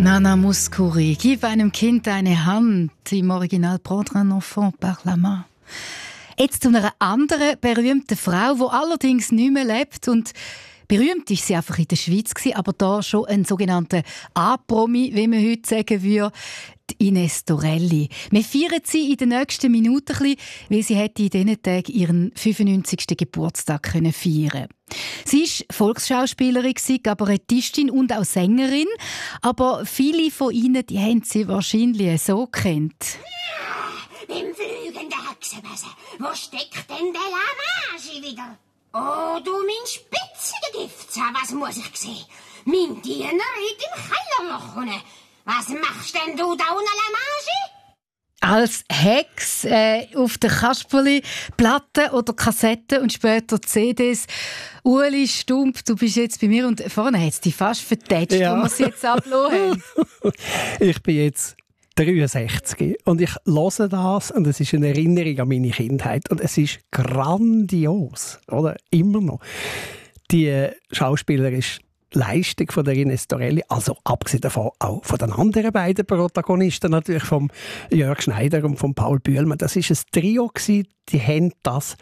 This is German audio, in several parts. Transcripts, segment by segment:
Nana Mouskouri, gib einem Kind eine Hand. Im Original prendre un enfant par la main. Jetzt zu einer anderen berühmten Frau, die allerdings nicht mehr lebt. Und berühmt ist sie einfach in der Schweiz gewesen, aber da schon ein sogenannter A-Promi, wie man heute sagen würde, die Ines Torelli. Wir feiern sie in den nächsten Minuten ein bisschen, weil sie hätte in diesen Tagen ihren 95. Geburtstag feiern können. Sie war Volksschauspielerin, Kabarettistin und auch Sängerin. Aber viele von ihnen die haben sie wahrscheinlich so gekannt. Ja, im fliegenden Hexenwesen. Wo steckt denn der Lavage wieder? Oh, du mein spitziger Giftzahn, was muss ich sehen? Mein Diener liegt im Kellerloch unten. Was machst denn du da unten, Lamage? Als Hex auf der Kasperli-Platten oder Kassetten und später CDs. Ueli Stump, du bist jetzt bei mir und vorne hat es dich fast vertätscht, ja. wo wir es jetzt abgelassen haben. Ich bin jetzt 63 und ich höre das und es ist eine Erinnerung an meine Kindheit und es ist grandios, oder? Immer noch. Die schauspielerische Leistung von der Ines Torelli, also abgesehen davon auch von den anderen beiden Protagonisten, natürlich vom Jörg Schneider und von Paul Bühlmann. Das war ein Trio, die haben das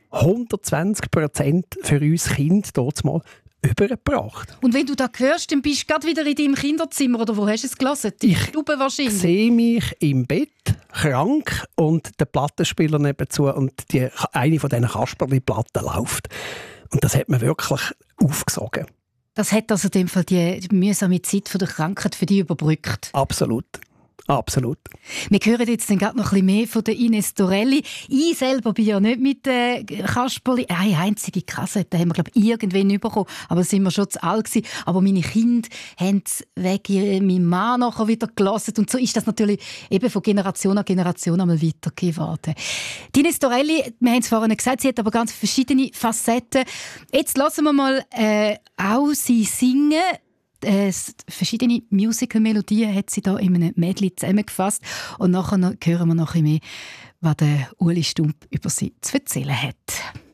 120% für uns Kinder dort mal übergebracht. Und wenn du das hörst, dann bist du gerade wieder in deinem Kinderzimmer, oder wo hast du es gelassen? Ich glaube wahrscheinlich. Ich sehe mich im Bett, krank, und der Plattenspieler nebenzu und eine von diesen Kasperli-Platten läuft. Und das hat mir wirklich aufgesogen. Das hat also in dem Fall die mühsame Zeit von der Krankheit für dich überbrückt. Absolut. Absolut. Wir hören jetzt dann gerade noch ein bisschen mehr von der Ines Torelli. Ich selber bin ja nicht mit Kasperli. Eine einzige Kassette haben wir, glaube ich, irgendwann bekommen. Aber sind wir schon zu alt gewesen. Aber meine Kinder haben es wegen meinem Mann nachher wieder gelassen. Und so ist das natürlich eben von Generation an Generation einmal weitergegeben worden. Die Ines Torelli, wir haben es vorhin gesagt, sie hat aber ganz verschiedene Facetten. Jetzt lassen wir mal auch sie singen. Verschiedene Musical-Melodien hat sie da in einem Medley zusammengefasst. Und nachher hören wir noch ein bisschen mehr, was der Ueli Stump über sie zu erzählen hat.